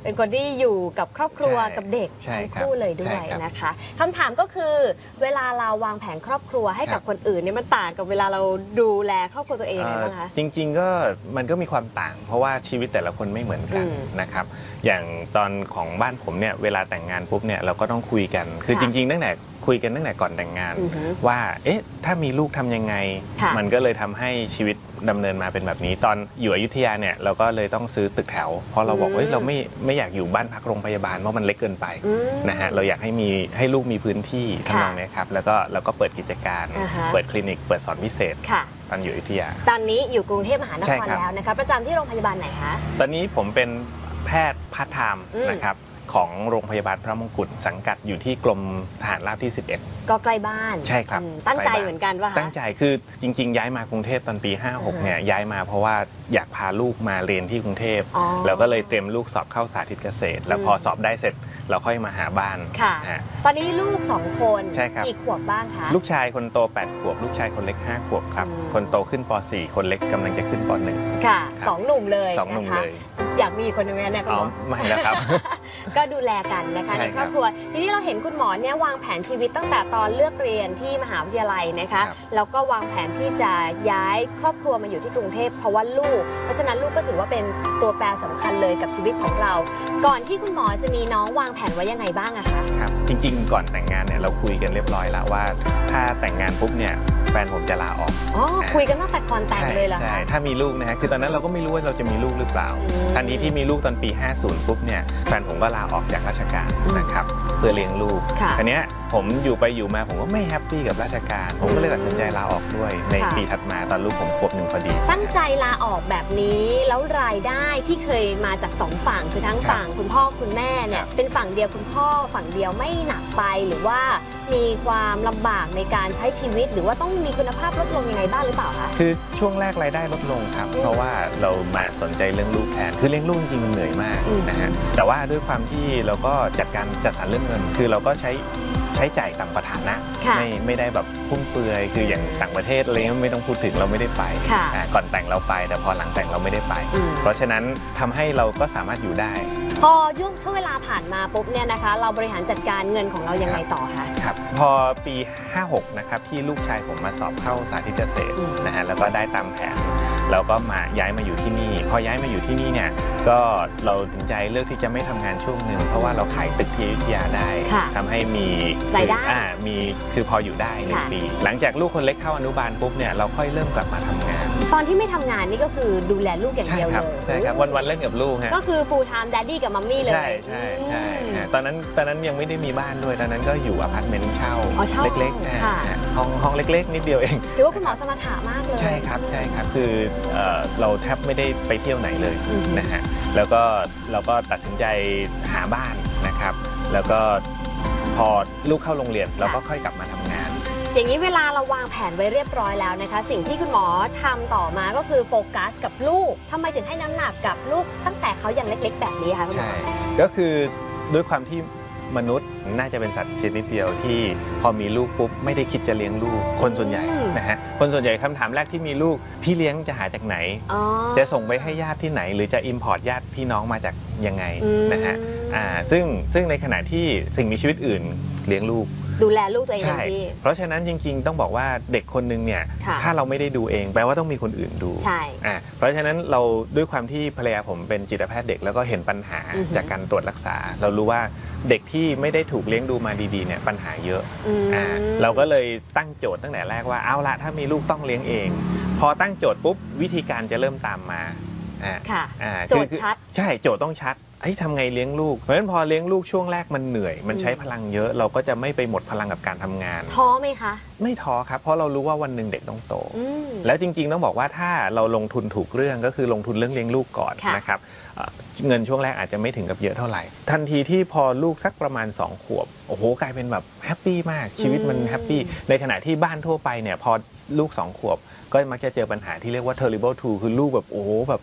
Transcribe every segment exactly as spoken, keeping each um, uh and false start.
เป็นคนที่อยู่กับครอบครัวกับเด็กทั้งคู่เลยด้วยนะคะคำถามก็คือเวลาเราวางแผนครอบครัวให้กับคนอื่นเนี่ยมันต่างกับเวลาเราดูแลครอบครัวตัวเองยังไงบ้างคะจริงๆก็มันก็มีความต่างเพราะว่าชีวิตแต่ละคนไม่เหมือนกันนะครับอย่างตอนของบ้านผมเนี่ยเวลาแต่งงานปุ๊บเนี่ยเราก็ต้องคุยกันคือจริงๆตั้งแต่คุยกันตั้งแต่ก่อนแต่งงานว่าเอ๊ะถ้ามีลูกทำยังไงมันก็เลยทำให้ชีวิตดำเนินมาเป็นแบบนี้ตอนอยู่อยุธยาเนี่ยเราก็เลยต้องซื้อตึกแถวเพราะเราบอกว่าเราไม่ไม่อยากอยู่บ้านพักโรงพยาบาลเพราะมันเล็กเกินไปนะฮะเราอยากให้มีให้ลูกมีพื้นที่ทำนองนี้ครับแล้วก็เราก็เปิดกิจการเปิดคลินิกเปิดสอนพิเศษตอนอยู่อยุธยาตอนนี้อยู่กรุงเทพมหานครแล้วนะคะประจำที่โรงพยาบาลไหนคะตอนนี้ผมเป็นแพทย์พาร์ทไทม์นะครับของโรงพยาบาลพระมงกุฎสังกัดอยู่ที่กรมทหารราบที่สิบเอ็ดก็ใกล้บ้านใช่ครับตั้งใจเหมือนกันว่าตั้งใจคือจริงๆย้ายมากรุงเทพตอนปีห้าหกเนี่ยย้ายมาเพราะว่าอยากพาลูกมาเรียนที่กรุงเทพแล้วก็เลยเตรียมลูกสอบเข้าสาธิตเกษตรแล้วพอสอบได้เสร็จเราค่อยมาหาบ้านค่ะตอนนี้ลูกสองคนใช่ครับกี่ขวบบ้างคะลูกชายคนโตแปดขวบลูกชายคนเล็กห้าขวบครับคนโตขึ้นป สี่คนเล็กกำลังจะขึ้นป หนึ่งค่ะสองหนุ่มเลยสองหนุ่มเลยอยากมีคนหนึ่งเนี่ยคุณหมอไม่แล้วครับก็ดูแลกันนะคะในครอบครัวทีนี้เราเห็นคุณหมอเนี่ยวางแผนชีวิตตั้งแต่ตอนเลือกเรียนที่มหาวิทยาลัยนะคะแล้วก็วางแผนที่จะย้ายครอบครัวมาอยู่ที่กรุงเทพเพราะว่าลูกเพราะฉะนั้นลูกก็ถือว่าเป็นตัวแปรสำคัญเลยกับชีวิตของเราก่อนที่คุณหมอจะมีน้องวางแผนไว้ยังไงบ้างอะคะครับจริงๆก่อนแต่งงานเนี่ยเราคุยกันเรียบร้อยแล้วว่าถ้าแต่งงานปุ๊บเนี่ยแฟนผมจะลาออกอ๋อคุยกันตั้งแต่ก่อนแต่งเลยเหรอคะใช่ถ้ามีลูกนะฮะคือตอนนั้นเราก็ไม่รู้ว่าเราจะมีลูกหรือเปล่าทันทีที่มีลูกตอนปีห้าสิบปุ๊บเนี่ยแฟนผมก็ลาออกจากราชการนะครับเพื่อเลี้ยงลูกทีนี้ผมอยู่ไปอยู่มาผมก็ไม่แฮปปี้กับราชการผมก็เลยตัดสินใจลาออกด้วยในปีถัดมาตอนลูกผมขวบหนึ่งพอดีตั้งใจลาออกแบบนี้แล้วรายได้ที่เคยมาจากสองฝั่งคือทั้งฝั่งคุณพ่อคุณแม่เนี่ยเป็นฝั่งเดียวคุณพ่อฝั่งเดียวไม่หนักไปหรือว่ามีความลำบากในการใช้ชีวิตหรือว่าต้องมีคุณภาพลดลงยังไงบ้างหรือเปล่าคะคือช่วงแรกรายได้ลดลงครับเพราะว่าเรามาสนใจเรื่องลูกแทนคือเลี้ยงลูกจริงๆมันเหนื่อยมากนะฮะแต่ว่าด้วยความที่เราก็จัดการจัดสรรเรื่องเงินคือเราก็ใช้ใช้จ่ายตามประฐานะไม่ไม่ได้แบบพุ่งเปือยคืออย่างต่างประเทศอะไรไม่ต้องพูดถึงเราไม่ได้ไปก่อนแต่งเราไปแต่พอหลังแต่งเราไม่ได้ไปเพราะฉะนั้นทำให้เราก็สามารถอยู่ได้พอยุ่งช่วงเวลาผ่านมาปุ๊บเนี่ยนะคะเราบริหารจัดการเงินของเรายังไงต่อคะครับพอปีห้าหกนะครับที่ลูกชายผมมาสอบเข้าสาธิตเกษตรนะฮะแล้วก็ได้ตามแผนเราก็มาย้ายมาอยู่ที่นี่พอย้ายมาอยู่ที่นี่เนี่ยก็เราตัดสินใจเลือกที่จะไม่ทำงานช่วงหนึ่งเพราะว่าเราขายตึกที่อยุธยาได้ทำให้มีรายได้มีคือพออยู่ได้หนึ่งปีหลังจากลูกคนเล็กเข้าอนุบาลปุ๊บเนี่ยเราค่อยเริ่มกลับมาทำงานตอนที่ไม่ทำงานนี่ก็คือดูแลลูกอย่างเดียวเลยใช่ครับวันๆเล่นกับลูกฮะก็คือ full time daddy กับมัมมี่เลยใช่ใช่ใช่ตอนนั้นตอนนั้นยังไม่ได้มีบ้านด้วยตอนนั้นก็อยู่อพาร์ตเมนต์เช่าเล็กๆห้องห้องเล็กๆนิดเดียวเองถือว่าคุณหมอสมถะมากเลยใช่ครับใช่ครับคือเราแทบไม่ได้ไปเที่ยวไหนเลยนะฮะแล้วก็เราก็ตัดสินใจหาบ้านนะครับแล้วก็พอลูกเข้าโรงเรียนเราก็ค่อยกลับมาทำงานอย่างนี้เวลาเราวางแผนไว้เรียบร้อยแล้วนะคะสิ่งที่คุณหมอทำต่อมาก็คือโฟกัสกับลูกทำไมถึงให้น้ำหนักกับลูกตั้งแต่เขายังเล็กๆแบบนี้คะคุณหมอก็คือด้วยความที่มนุษย์น่าจะเป็นสัตว์ชนิดเดียวที่พอมีลูกปุ๊บไม่ได้คิดจะเลี้ยงลูกคนส่วนใหญ่นะฮะคนส่วนใหญ่คำถามแรกที่มีลูกพี่เลี้ยงจะหาจากไหนจะส่งไปให้ญาติที่ไหนหรือจะอิมพอร์ตญาติพี่น้องมาจากยังไงนะฮะอ่าซึ่งซึ่งในขณะที่สิ่งมีชีวิตอื่นเลี้ยงลูกดูแลลูกตัวเองอย่างดีเพราะฉะนั้นจริงๆต้องบอกว่าเด็กคนนึงเนี่ยถ้าเราไม่ได้ดูเองแปลว่าต้องมีคนอื่นดูใช่อ่าเพราะฉะนั้นเราด้วยความที่ภรรยาผมเป็นจิตแพทย์เด็กแล้วก็เห็นปัญหาจากการตรวจรักษาเรารู้ว่าเด็กที่ไม่ได้ถูกเลี้ยงดูมาดีๆเนี่ยปัญหาเยอะอ่าเราก็เลยตั้งโจทย์ตั้งแต่แรกว่าเอาละถ้ามีลูกต้องเลี้ยงเองพอตั้งโจทย์ปุ๊บวิธีการจะเริ่มตามมาอ่าอ่าโจทย์ชัดใช่โจทย์ต้องชัดเฮ้ยทำไงเลี้ยงลูกเพราะฉะนั้นพอเลี้ยงลูกช่วงแรกมันเหนื่อยมันใช้พลังเยอะเราก็จะไม่ไปหมดพลังกับการทำงานท้อไหมคะไม่ท้อครับเพราะเรารู้ว่าวันหนึ่งเด็กต้องโตแล้วจริงๆต้องบอกว่าถ้าเราลงทุนถูกเรื่องก็คือลงทุนเรื่องเลี้ยงลูกก่อนนะครับเงินช่วงแรกอาจจะไม่ถึงกับเยอะเท่าไหร่ทันทีที่พอลูกสักประมาณสองขวบโอ้โหกลายเป็นแบบแฮปปี้มากชีวิตมันแฮปปี้ในขณะที่บ้านทั่วไปเนี่ยพอลูกสองขวบก็มักจะเจอปัญหาที่เรียกว่า terrible two คือลูกแบบโอ้โหแบบ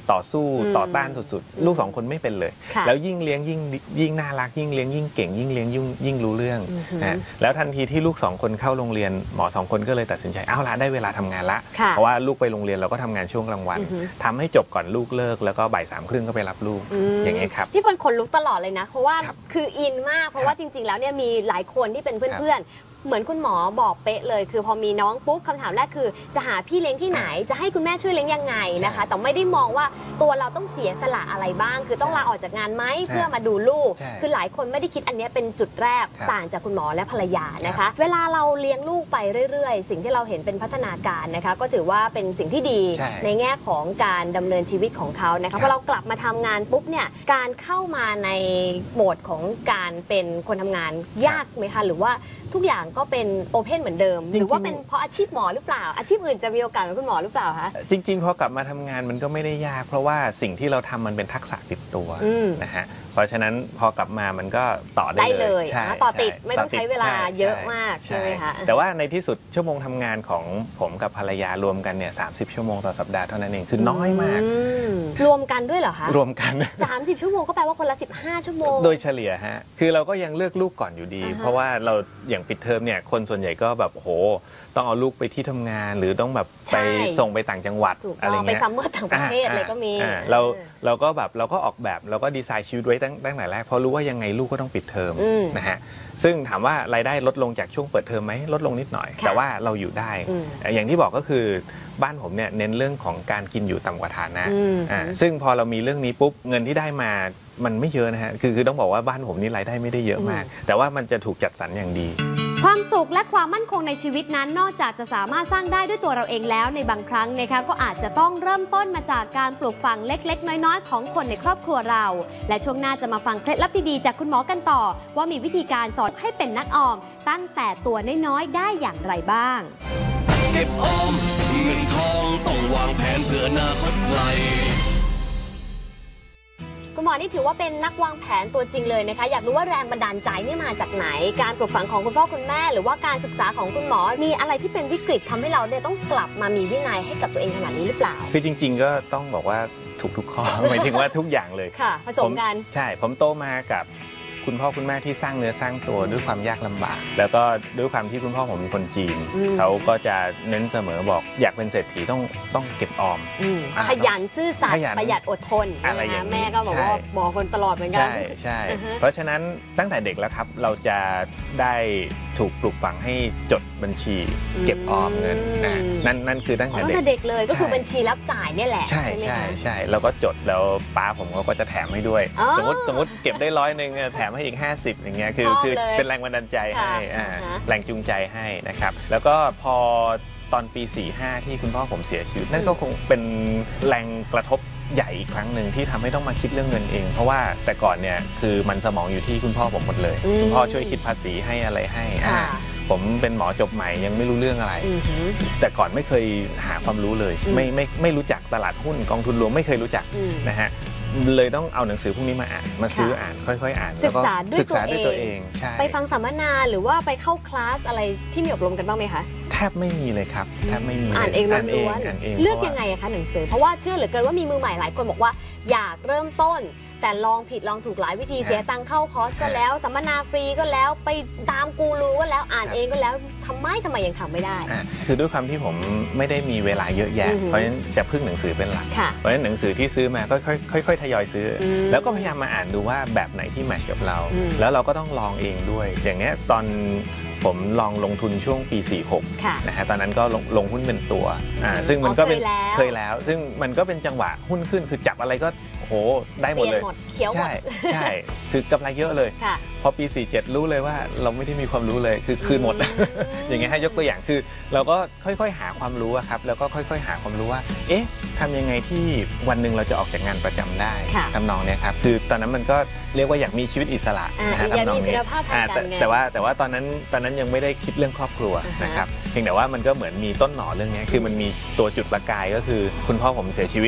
ต่อสู้ต่อต้านสุดๆลูกสองคนไม่เป็นเลยแล้วยิ่งเลี้ยงยิ่งยิ่งน่ารักยิ่งเลี้ยงยิ่งเก่งยิ่งเลี้ยงยิ่งยิ่งรู้เรื่องนะแล้วทันทีที่ลูกสองคนเข้าโรงเรียนหมอสองคนก็เลยตัดสินใจเอาละได้เวลาทำงานละเพราะว่าลูกไปโรงเรียนเราก็ทำงานช่วงกลางวันทำให้จบก่อนลูกเลิกแล้วก็บ่ายสามครึ่งก็ไปรับลูกอย่างนี้ครับที่คนขนลุกตลอดเลยนะเพราะว่าคืออินมากเพราะว่าจริงๆแล้วเนี่ยมีหลายคนที่เป็นเพื่อนเหมือนคุณหมอบอกเป๊ะเลยคือพอมีน้องปุ๊บคำถามแรกคือจะหาพี่เลี้ยงที่ไหนจะให้คุณแม่ช่วยเลี้ยงยังไงนะคะแต่ไม่ได้มองว่าตัวเราต้องเสียสละอะไรบ้างคือต้องลาออกจากงานไหมเพื่อมาดูลูกคือหลายคนไม่ได้คิดอันนี้เป็นจุดแรกต่างจากคุณหมอและภรรยานะคะเวลาเราเลี้ยงลูกไปเรื่อยๆสิ่งที่เราเห็นเป็นพัฒนาการนะคะก็ถือว่าเป็นสิ่งที่ดีในแง่ของการดำเนินชีวิตของเขานะคะพอเรากลับมาทำงานปุ๊บเนี่ยการเข้ามาในโหมดของการเป็นคนทำงานยากไหมคะหรือว่าทุกอย่างก็เป็นโอเพนเหมือนเดิมหรือว่าเป็นเพราะอาชีพหมอหรือเปล่าอาชีพอื่นจะมีโอกาสเป็นคุณหมอหรือเปล่าคะจริงๆพอกลับมาทำงานมันก็ไม่ได้ยากเพราะว่าสิ่งที่เราทำมันเป็นทักษะติดตัวนะฮะเพราะฉะนั้นพอกลับมามันก็ต่อได้เลยต่อติดไม่ต้องใช้เวลาเยอะมากใช่ไหมคะแต่ว่าในที่สุดชั่วโมงทำงานของผมกับภรรยารวมกันเนี่ยสามสิบชั่วโมงต่อสัปดาห์เท่านั้นเองคือน้อยมากรวมกันด้วยเหรอคะรวมกันสามสิบชั่วโมงก็แปลว่าคนละสิบห้าชั่วโมงโดยเฉลี่ยฮะคือเราก็ยังเลือกลูกก่อนอยู่ดีเพราะว่าเราอย่างปิดเทอมเนี่ยคนส่วนใหญ่ก็แบบโหต้องเอาลูกไปที่ทำงานหรือต้องแบบไปส่งไปต่างจังหวัดอะไรเงี้ยไปซัมเมอร์ต่างประเทศอะไรก็มีเราเราก็แบบเราก็ออกแบบเราก็ดีไซน์ชีวิตไว้ตั้งตั้งแต่แรกเพราะรู้ว่ายังไงลูกก็ต้องปิดเทอมนะฮะซึ่งถามว่ารายได้ลดลงจากช่วงเปิดเทอมไหมลดลงนิดหน่อยแต่ว่าเราอยู่ได้อย่างที่บอกก็คือบ้านผมเนี่ยเน้นเรื่องของการกินอยู่ต่ำกว่าฐานะอ่าซึ่งพอเรามีเรื่องนี้ปุ๊บเงินที่ได้มามันไม่เยอะนะฮะคือคือต้องบอกว่าบ้านผมนี่รายได้ไม่ได้เยอะมากแต่ว่ามันจะถูกจัดสรรอย่างดีความสุขและความมั่นคงในชีวิตนั้นนอกจากจะสามารถสร้างได้ด้วยตัวเราเองแล้วในบางครั้งนะคะก็อาจจะต้องเริ่มต้นมาจากการปลูกฝังเล็กๆน้อยๆของคนในครอบครัวเราและช่วงหน้าจะมาฟังเคล็ดลับดีๆจากคุณหมอกันต่อว่ามีวิธีการสอนให้เป็นนักออมตั้งแต่ตัวน้อยๆได้อย่างไรบ้างเก็บออมเงินทองต้องวางแผนเพื่ออนาคตไกลคุณหมอนี่ถือว่าเป็นนักวางแผนตัวจริงเลยนะคะอยากรู้ว่าแรงบันดาลใจนี่มาจากไหนการปลูกฝังของคุณพ่อคุณแม่หรือว่าการศึกษาของคุณหมอมีอะไรที่เป็นวิกฤตทำให้เราเนี่ยต้องกลับมามีวินัยให้กับตัวเองขนาดนี้หรือเปล่าคือจริงๆก็ต้องบอกว่าถูกทุกข้อหมายถึงว่าทุกอย่างเลยค่ะผสมกันใช่ผมโตมากับคุณพ่อคุณแม่ที่สร้างเนื้อสร้างตัวด้วยความยากลำบากแล้วก็ด้วยความที่คุณพ่อผมเป็นคนจีนเขาก็จะเน้นเสมอบอกอยากเป็นเศรษฐีต้องต้องเก็บออมขยันซื่อสัตย์ประหยัดอดทนอะไรอย่างนี้แม่ก็บอกว่าบอกคนตลอดเหมือนกันใช่ใช่เพราะฉะนั้นตั้งแต่เด็กแล้วครับเราจะได้ถูกปลูกฝังให้จดบัญชีเก็บออมเงินนั่นนั่นคือตั้งแต่เด็กเลยก็คือบัญชีรับจ่ายนี่แหละใช่ใช่ใช่แล้วก็จดแล้วป้าผมเขาก็จะแถมให้ด้วยสมมติสมมติเก็บได้ร้อยหนึ่งแถมให้อีกห้าสิบอย่างเงี้ยคือคือเป็นแรงบันดาลใจให้แรงจูงใจให้นะครับแล้วก็พอตอนปีสี่ห้าที่คุณพ่อผมเสียชีวิตนั่นก็คงเป็นแรงกระทบใหญ่อีกครั้งหนึ่งที่ทำให้ต้องมาคิดเรื่องเงินเองเพราะว่าแต่ก่อนเนี่ยคือมันสมองอยู่ที่คุณพ่อผมหมดเลยคุณพ่อช่วยคิดภาษีให้อะไรให้ผมเป็นหมอจบใหม่ยังไม่รู้เรื่องอะไรแต่ก่อนไม่เคยหาความรู้เลยไม่ไม่ไม่รู้จักตลาดหุ้นกองทุนรวมไม่เคยรู้จักนะฮะเลยต้องเอาหนังสือพวกนี้มาอ่านมาซื้ออ่านค่อยๆอ่านศึกษาด้วยตัวเองไปฟังสัมมนาหรือว่าไปเข้าคลาสอะไรที่มีอบรมกันบ้างไหมคะแทบไม่มีเลยครับแทบไม่มีอ่านเองล้วนๆเลือกยังไงคะหนังสือเพราะว่าเชื่อเหลือเกินว่ามีมือใหม่หลายคนบอกว่าอยากเริ่มต้นแต่ลองผิดลองถูกหลายวิธีเสียตังค์เข้าคอร์สก็แล้วสัมมนาฟรีก็แล้วไปตามกูรูก็แล้วอ่านเองก็แล้วทำไมทำไมยังทำไม่ได้คือด้วยความที่ผมไม่ได้มีเวลาเยอะแยะเพราะฉะนั้นจะพึ่งหนังสือเป็นหลักเพราะฉะนั้นหนังสือที่ซื้อมาก็ค่อยๆทยอยซื้อแล้วก็พยายามมาอ่านดูว่าแบบไหนที่แมทช์กับเราแล้วเราก็ต้องลองเองด้วยอย่างเนี้ยตอนผมลองลงทุนช่วงปีสี่หกนะฮะตอนนั้นก็ลงลงหุ้นเป็นตัวอ่าซึ่งมันก็เป็นเคยแล้วซึ่งมันก็เป็นจังหวะหุ้นขึ้นคือจับอะไรก็โหได้หมดเลยเขียวหมดใช่ใช่คือกำไรเยอะเลยพอปีสี่เจ็ดรู้เลยว่าเราไม่ได้มีความรู้เลยคือคืนหมดอย่างเงี้ยให้ยกตัวอย่างคือเราก็ค่อยๆหาความรู้ครับแล้วก็ค่อยๆหาความรู้ว่าเอ๊ะทำยังไงที่วันหนึ่งเราจะออกจากงานประจำได้ทำนองเนี้ยครับคือตอนนั้นมันก็เรียกว่าอยากมีชีวิตอิสระนะฮะทำนองนี้แต่ว่าแต่ว่าตอนนั้นตอนนั้นยังไม่ได้คิดเรื่องครอบครัวนะครับเพียงแต่ว่ามันก็เหมือนมีต้นหน่อเรื่องนี้คือมันมีตัวจุดประกายก็คือคุณพ่อผมเสียชีวิต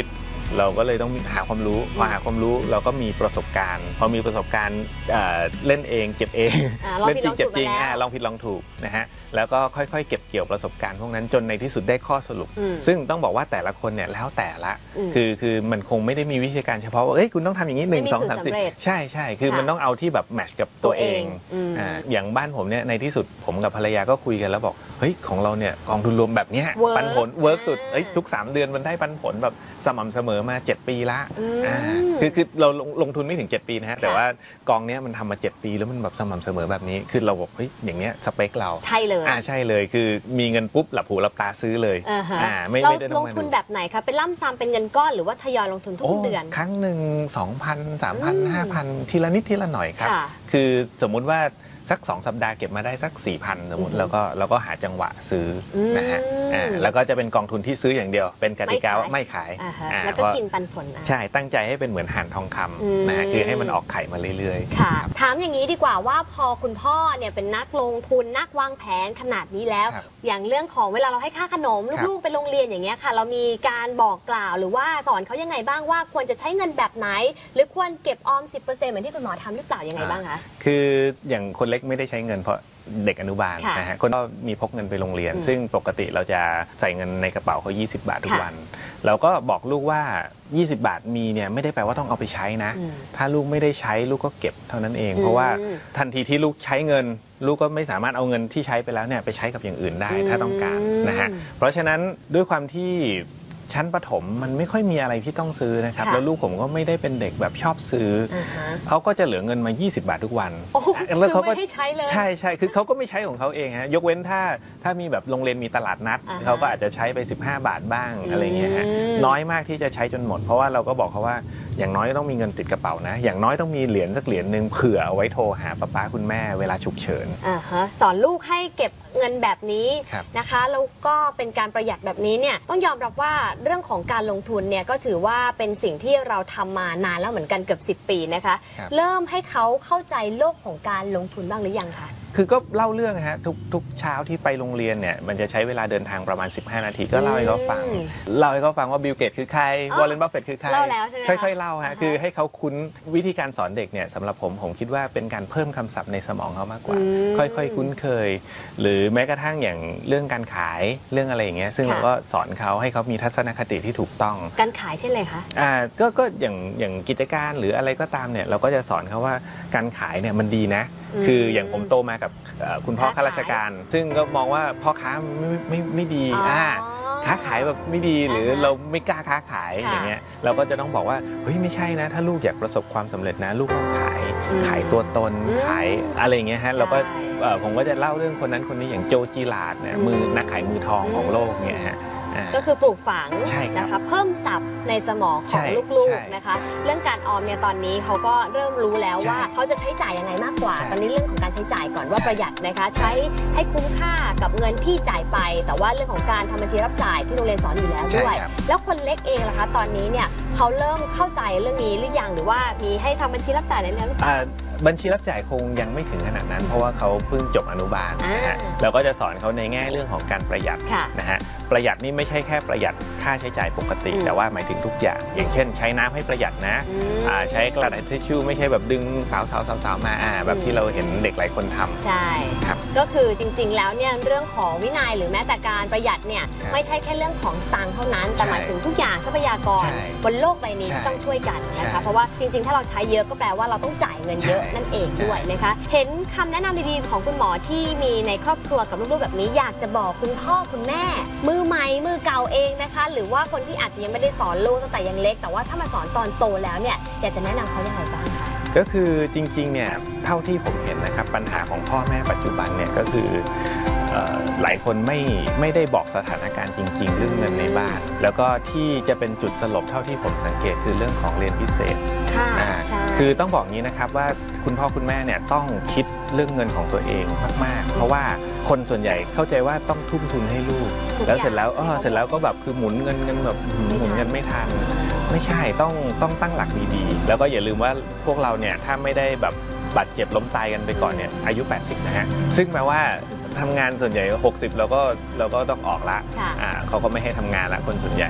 เราก็เลยต้องหาความรู้พอหาความรู้เราก็มีประสบการณ์พอมีประสบการณ์เล่นเองเจ็บเองเล่นจริงเจ็บจริงลองผิดลองถูกนะฮะแล้วก็ค่อยๆเก็บเกี่ยวประสบการณ์พวกนั้นจนในที่สุดได้ข้อสรุปซึ่งต้องบอกว่าแต่ละคนเนี่ยแล้วแต่ละคือคือมันคงไม่ได้มีวิธีการเฉพาะว่าเอ้ยคุณต้องทำอย่างนี้หนึ่งสองสามสี่ใช่ใช่คือมันต้องเอาที่แบบแมทช์กับตัวเองอ่าอย่างบ้านผมเนี่ยในที่สุดผมกับภรรยาก็คุยกันแล้วบอกเฮ้ยของเราเนี่ยกองทุนรวมแบบนี้ปันผลเวิร์กสุดเอ้ยทุกสามเดือนมันได้ปันผลแบบสม่ำเสมอมาเจ็ดปีละอ่าคือคือเราลงทุนไม่ถึงเจ็ดปีนะฮะแต่ว่ากองเนี้ยมันทำมาเจ็ดปีแล้วมันแบบสม่ำเสมอแบบนี้คือเราบอกเฮ้ยอย่างเนี้ยสเปคเราใช่เลยอ่าใช่เลยคือมีเงินปุ๊บหลับหูหลับตาซื้อเลยอ่าไม่ไม่ได้ลงทุนแบบไหนคะเป็นล่ำซ้ำเป็นเงินก้อนหรือว่าทยอยลงทุนทุกเดือนครั้งหนึ่งสองพันสามพันห้าพันทีละนิดทีละหน่อยครับคือสมมุติว่าสักสองสัปดาห์เก็บมาได้สัก สี่พัน สมมติแล้วก็แล้วก็หาจังหวะซื้อนะฮะอ่าแล้วก็จะเป็นกองทุนที่ซื้ออย่างเดียวเป็นกติกาว่าไม่ขายแล้วก็กินปันผลใช่ตั้งใจให้เป็นเหมือนห่านทองคำนะฮะคือให้มันออกไข่มาเรื่อยๆค่ะถามอย่างนี้ดีกว่าว่าพอคุณพ่อเนี่ยเป็นนักลงทุนนักวางแผนขนาดนี้แล้วอย่างเรื่องของเวลาเราให้ค่าขนมลูกๆไปโรงเรียนอย่างเงี้ยค่ะเรามีการบอกกล่าวหรือว่าสอนเขายังไงบ้างว่าควรจะใช้เงินแบบไหนหรือควรเก็บออม สิบเปอร์เซ็นต์ เหมือนที่คุณหมอทำหรือเปล่ายังไงบ้างคะคืออย่างคนเล็กไม่ได้ใช้เงินเพราะเด็กอนุบาลนะฮะคนก็มีพกเงินไปโรงเรียนซึ่งปกติเราจะใส่เงินในกระเป๋าเขายี่สิบบาททุกวันเราก็บอกลูกว่ายี่สิบบาทมีเนี่ยไม่ได้แปลว่าต้องเอาไปใช้นะถ้าลูกไม่ได้ใช้ลูกก็เก็บเท่านั้นเองเพราะว่าทันทีที่ลูกใช้เงินลูกก็ไม่สามารถเอาเงินที่ใช้ไปแล้วเนี่ยไปใช้กับอย่างอื่นได้ถ้าต้องการนะฮะเพราะฉะนั้นด้วยความที่ชั้นประถมมันไม่ค่อยมีอะไรที่ต้องซื้อนะครับแล้วลูกผมก็ไม่ได้เป็นเด็กแบบชอบซื้อเขาก็จะเหลือเงินมายี่สิบบาททุกวันแล้วเขาก็ใช้เลยใช่ใช่คือเขาก็ไม่ใช้ของเขาเองฮะยกเว้นถ้าถ้ามีแบบโรงเรียนมีตลาดนัดเขาก็อาจจะใช้ไปสิบห้าบาทบ้างอะไรเงี้ยฮะน้อยมากที่จะใช้จนหมดเพราะว่าเราก็บอกเขาว่าอย่างน้อยต้องมีเงินติดกระเป๋านะอย่างน้อยต้องมีเหรียญสักเหรียญนึงเผื่อเอาไว้โทรหาป้าป้าคุณแม่เวลาฉุกเฉินอ่าฮะสอนลูกให้เก็บเงินแบบนี้นะคะแล้วก็เป็นการประหยัดแบบนี้เนี่ยต้องยอมรับว่าเรื่องของการลงทุนเนี่ยก็ถือว่าเป็นสิ่งที่เราทำมานานแล้วเหมือนกันเกือบสิบปีนะคะเริ่มให้เขาเข้าใจโลกของการลงทุนบ้างหรือยังคะคือก็เล่าเรื่องฮะทุกทุกเช้าที่ไปโรงเรียนเนี่ยมันจะใช้เวลาเดินทางประมาณสิบห้านาทีก็เล่าให้เขาฟังเล่าให้เขาฟังว่าบิลเกตคือใครวอร์เรน บัฟเฟตต์คือใครค่อยๆเล่าฮะคือให้เขาคุ้นวิธีการสอนเด็กเนี่ยสำหรับผมผมคิดว่าเป็นการเพิ่มคำศัพท์ในสมองเขามากกว่าค่อยๆคุ้นเคยหรือแม้กระทั่งอย่างเรื่องการขายเรื่องอะไรอย่างเงี้ยซึ่งเราก็สอนเขาให้เขามีทัศนคติที่ถูกต้องการขายเช่นไรคะอ่าก็ก็อย่างอย่างกิจการหรืออะไรก็ตามเนี่ยเราก็จะสอนเขาว่าการขายเนี่ยมันดีนะคืออย่างผมโตมากับคุณพ่อข้าราชการซึ่งก็มองว่าพ่อค้าไม่ไม่ไม่ดีอ่าค้าขายแบบไม่ดีหรือเราไม่กล้าค้าขายอย่างเงี้ยเราก็จะต้องบอกว่าเฮ้ยไม่ใช่นะถ้าลูกอยากประสบความสำเร็จนะลูกต้องขายขายตัวตนขายอะไรอย่างเงี้ยฮะเราก็ผมก็จะเล่าเรื่องคนนั้นคนนี้อย่างโจจีลาดเนี่ยมือนักขายมือทองของโลกเนี่ยฮะก็คือปลูกฝังนะคะเพิ่มศัพท์ในสมองของลูกๆนะคะเรื่องการออมเนี่ยตอนนี้เขาก็เริ่มรู้แล้วว่าเขาจะใช้จ่ายยังไงมากกว่าตอนนี้เรื่องของการใช้จ่ายก่อนว่าประหยัดนะคะใช้ให้คุ้มค่ากับเงินที่จ่ายไปแต่ว่าเรื่องของการทำบัญชีรับจ่ายที่โรงเรียนสอนอยู่แล้วด้วยแล้วคนเล็กเองล่ะคะตอนนี้เนี่ยเขาเริ่มเข้าใจเรื่องนี้หรือยังหรือว่ามีให้ทำบัญชีรับจ่ายในเรื่องบัญชีรับจ่ายคงยังไม่ถึงขนาดนั้นเพราะว่าเขาเพิ่งจบอนุบาลนะฮะเราก็จะสอนเขาในแง่เรื่องของการประหยัดนะฮะประหยัดนี่ไม่ใช่แค่ประหยัดค่าใช้จ่ายปกติแต่ว่าหมายถึงทุกอย่างอย่างเช่นใช้น้ำให้ประหยัดนะใช้กระดาษทิชชู่ไม่ใช่แบบดึงสาวๆๆๆมาแบบที่เราเห็นเด็กหลายคนทำใช่ครับก็คือจริงๆแล้วเนี่ยเรื่องของวินัยหรือแม้แต่การประหยัดเนี่ยไม่ใช่แค่เรื่องของสตางค์เท่านั้นแต่หมายถึงทุกอย่างทรัพยากรบนโลกใบนี้ที่ต้องช่วยกันนะคะเพราะว่าจริงๆถ้าเราใช้เยอะก็แปลว่าเราต้องจ่ายเงินเยอะนั่นเองด้วยนะคะเห็นคำแนะนำดีๆของคุณหมอที่มีในครอบครัวกับลูกๆแบบนี้อยากจะบอกคุณพ่อคุณแม่มือใหม่มือเก่าเองนะคะหรือว่าคนที่อาจจะยังไม่ได้สอนลูกตั้งแต่ยังเล็กแต่ว่าถ้ามาสอนตอนโตแล้วเนี่ยอยากจะแนะนำเขาอย่างไรบ้างคะก็คือจริงๆเนี่ยเท่าที่ผมเห็นนะครับปัญหาของพ่อแม่ปัจจุบันเนี่ยก็คือหลายคนไม่ไม่ได้บอกสถานการณ์จริงๆเรื่องเงินในบ้านแล้วก็ที่จะเป็นจุดสลบเท่าที่ผมสังเกตคือเรื่องของเรียนพิเศษคือต้องบอกงี้นะครับว่าคุณพ่อคุณแม่เนี่ยต้องคิดเรื่องเงินของตัวเองมากๆเพราะว่าคนส่วนใหญ่เข้าใจว่าต้องทุ่มทุนให้ลูกแล้วเสร็จแล้วเออเสร็จแล้วก็แบบคือหมุนเงินเงินแบบหมุนเงินไม่ทันไม่ใช่ต้องต้องตั้งหลักดีๆแล้วก็อย่าลืมว่าพวกเราเนี่ยถ้าไม่ได้แบบบาดเจ็บล้มตายกันไปก่อนเนี่ยอายุแปดสิบนะฮะซึ่งแปลว่าทำงานส่วนใหญ่หกสิบเราก็เราก็ต้องออกละอ่าเขาก็ไม่ให้ทำงานละคนส่วนใหญ่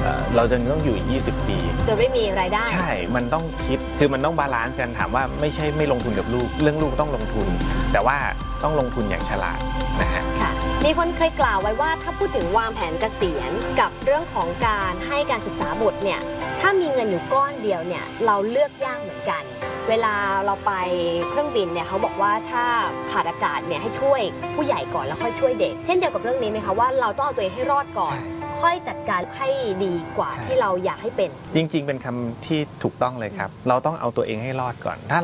เอ่อเราจะต้องอยู่ยี่สิบ ปีโดยไม่มีรายได้ใช่มันต้องคิดคือมันต้องบาลานซ์กันถามว่าไม่ใช่ไม่ลงทุนกับลูกเรื่องลูกต้องลงทุนแต่ว่าต้องลงทุนอย่างฉลาดนะฮะค่ะมีคนเคยกล่าวไว้ว่าถ้าพูดถึงวางแผนเกษียณกับเรื่องของการให้การศึกษาบุตรเนี่ยถ้ามีเงินอยู่ก้อนเดียวเนี่ยเราเลือกยากเหมือนกันเวลาเราไปเครื่องบินเนี่ยเขาบอกว่าถ้าขาดอากาศเนี่ยให้ช่วยผู้ใหญ่ก่อนแล้วค่อยช่วยเด็กเช่นเดียวกับเรื่องนี้ไหมคะว่าเราต้องเอาตัวเองให้รอดก่อนค่อยจัดการให้ดีกว่าที่เราอยากให้เป็นจริงๆเป็นคำที่ถูกต้องเลยครับเราต้องเอาตัวเองให้รอดก่อนถ้า